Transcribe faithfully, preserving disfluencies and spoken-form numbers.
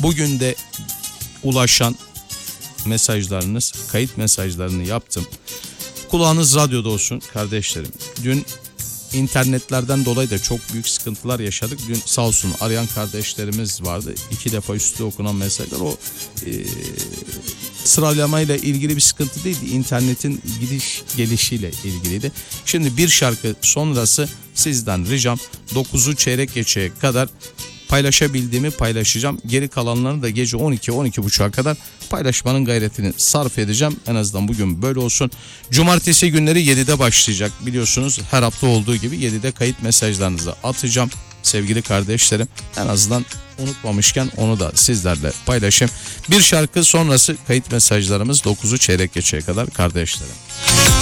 Bugün de ulaşan mesajlarınız, kayıt mesajlarını yaptım. Kulağınız radyoda olsun kardeşlerim. Dün internetlerden dolayı da çok büyük sıkıntılar yaşadık. Dün sağ olsun arayan kardeşlerimiz vardı. İki defa üstü okunan mesajlar. O e, sıralamayla ilgili bir sıkıntı değildi. İnternetin gidiş gelişiyle ilgiliydi. Şimdi bir şarkı sonrası sizden ricam dokuzu çeyrek geçeye kadar paylaşabildiğimi paylaşacağım. Geri kalanlarını da gece on iki on iki buçuğa kadar paylaşmanın gayretini sarf edeceğim. En azından bugün böyle olsun. Cumartesi günleri yedide başlayacak. Biliyorsunuz her hafta olduğu gibi yedide kayıt mesajlarınızı atacağım. Sevgili kardeşlerim, en azından unutmamışken onu da sizlerle paylaşayım. Bir şarkı sonrası kayıt mesajlarımız dokuzu çeyrek geçeye kadar kardeşlerim.